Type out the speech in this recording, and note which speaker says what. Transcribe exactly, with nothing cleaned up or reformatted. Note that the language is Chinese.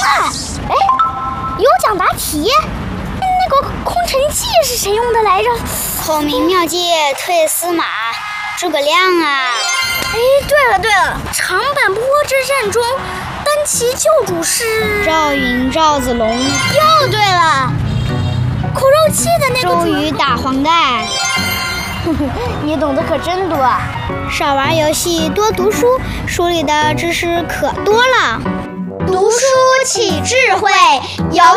Speaker 1: 了！哎，有奖答题，那个空城计是谁用的来着？
Speaker 2: 孔明妙计退司马，诸葛亮啊！
Speaker 1: 哎，对了对了，长坂坡之战中，单骑救主是
Speaker 2: 赵云、赵子龙。
Speaker 1: 又对了，口肉计的那个
Speaker 2: 周瑜打黄盖。
Speaker 1: 你懂得可真多。
Speaker 2: 少玩游戏，多读书，书里的知识可多了。
Speaker 1: 读书起智慧，有